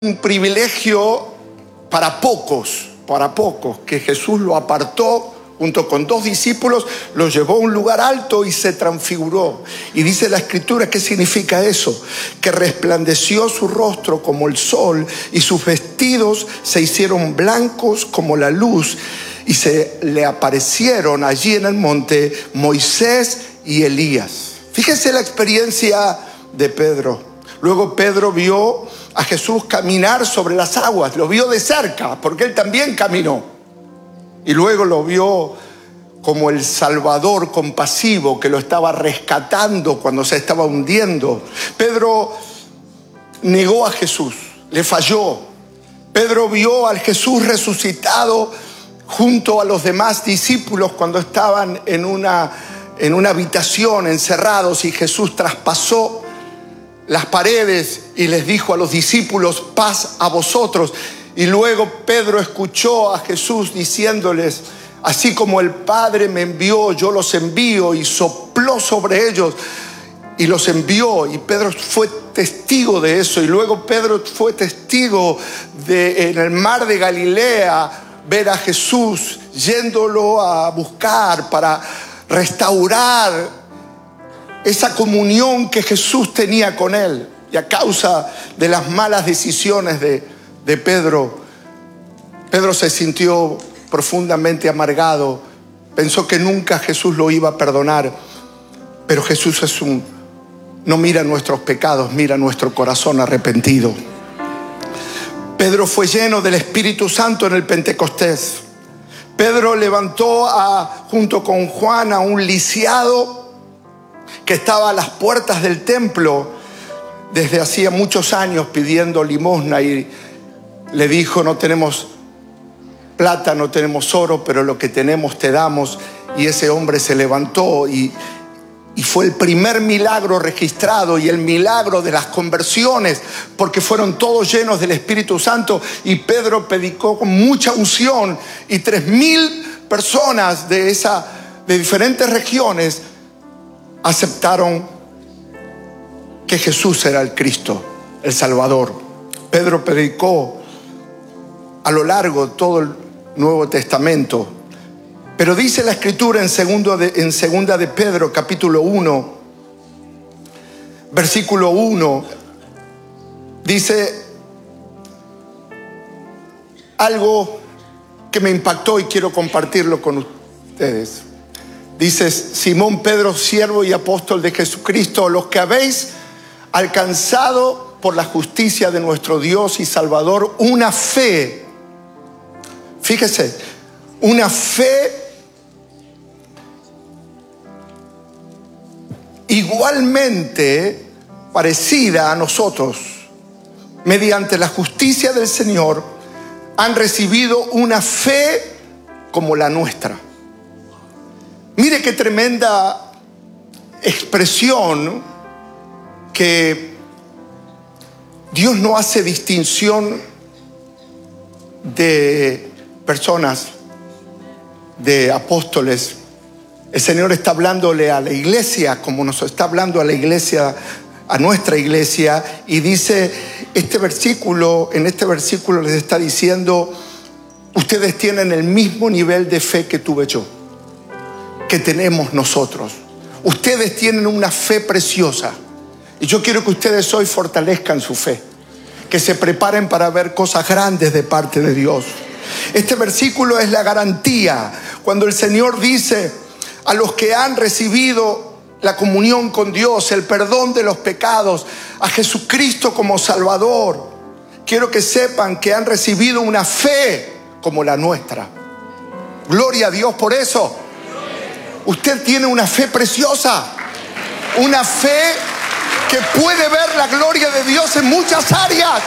un privilegio para pocos, que Jesús lo apartó junto con 2 discípulos, lo llevó a un lugar alto y se transfiguró. Y dice la Escritura, ¿qué significa eso? Que resplandeció su rostro como el sol y sus vestidos se hicieron blancos como la luz. Y se le aparecieron allí en el monte Moisés y Elías. Fíjese la experiencia de Pedro. Luego Pedro vio a Jesús caminar sobre las aguas, lo vio de cerca, porque él también caminó. Y luego lo vio como el Salvador compasivo que lo estaba rescatando cuando se estaba hundiendo. Pedro negó a Jesús, le falló. Pedro vio al Jesús resucitado junto a los demás discípulos cuando estaban en una habitación encerrados, y Jesús traspasó las paredes y les dijo a los discípulos: paz a vosotros. Y luego Pedro escuchó a Jesús diciéndoles: así como el Padre me envió, yo los envío. Y sopló sobre ellos y los envió. Y Pedro fue testigo de eso. Y luego Pedro fue testigo de, en el mar de Galilea, ver a Jesús yéndolo a buscar para restaurar esa comunión que Jesús tenía con él. Y a causa de las malas decisiones de Pedro, Pedro se sintió profundamente amargado. Pensó que nunca Jesús lo iba a perdonar. Pero Jesús no mira nuestros pecados, mira nuestro corazón arrepentido. Pedro fue lleno del Espíritu Santo en el Pentecostés. Pedro levantó junto con Juan a un lisiado que estaba a las puertas del templo desde hacía muchos años pidiendo limosna, y le dijo: no tenemos plata, no tenemos oro, pero lo que tenemos te damos. Y ese hombre se levantó y fue el primer milagro registrado y el milagro de las conversiones, porque fueron todos llenos del Espíritu Santo. Y Pedro predicó con mucha unción, y 3,000 personas de diferentes regiones aceptaron que Jesús era el Cristo, el Salvador. Pedro predicó a lo largo de todo el Nuevo Testamento. Pero dice la Escritura en segunda de Pedro, capítulo 1, versículo 1, dice algo que me impactó y quiero compartirlo con ustedes. Dice: Simón Pedro, siervo y apóstol de Jesucristo, los que habéis alcanzado por la justicia de nuestro Dios y Salvador una fe. Fíjese, una fe igualmente parecida a nosotros, mediante la justicia del Señor, han recibido una fe como la nuestra. Mire qué tremenda expresión, que Dios no hace distinción de personas, de apóstoles. El Señor está hablándole a la iglesia como nos está hablando a la iglesia, a nuestra iglesia, y dice en este versículo les está diciendo: ustedes tienen el mismo nivel de fe que tuve yo, que tenemos nosotros. Ustedes tienen una fe preciosa, y yo quiero que ustedes hoy fortalezcan su fe, que se preparen para ver cosas grandes de parte de Dios. Este versículo es la garantía cuando el Señor dice: a los que han recibido la comunión con Dios, el perdón de los pecados, a Jesucristo como Salvador, quiero que sepan que han recibido una fe como la nuestra. Gloria a Dios por eso. Usted tiene una fe preciosa, una fe que puede ver la gloria de Dios en muchas áreas.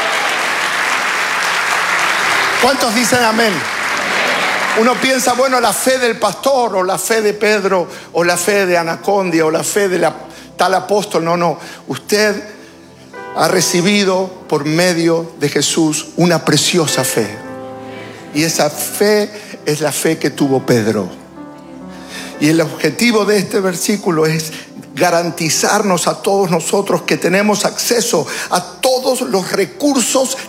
¿Cuántos dicen amén? Uno piensa, bueno, la fe del pastor, o la fe de Pedro, o la fe de Anacondia, o la fe de tal apóstol. No, usted ha recibido por medio de Jesús una preciosa fe, y esa fe es la fe que tuvo Pedro. Y el objetivo de este versículo es garantizarnos a todos nosotros que tenemos acceso a todos los recursos